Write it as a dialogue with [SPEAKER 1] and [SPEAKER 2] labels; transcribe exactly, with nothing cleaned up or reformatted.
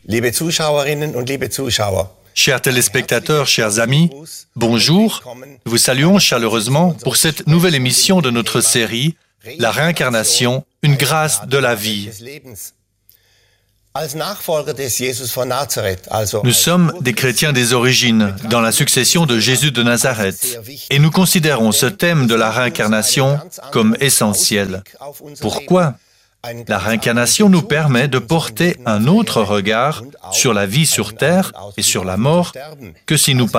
[SPEAKER 1] Liebe Zuschauerinnen und liebe Zuschauer,
[SPEAKER 2] Chers téléspectateurs, chers amis, bonjour. Nous vous saluons chaleureusement pour cette nouvelle émission de notre série « La réincarnation, une grâce de la vie ». Nous sommes des chrétiens des origines, dans la succession de Jésus de Nazareth, et nous considérons ce thème de la réincarnation comme essentiel. Pourquoi ? La réincarnation nous permet de porter un autre regard sur la vie sur Terre et sur la mort que si nous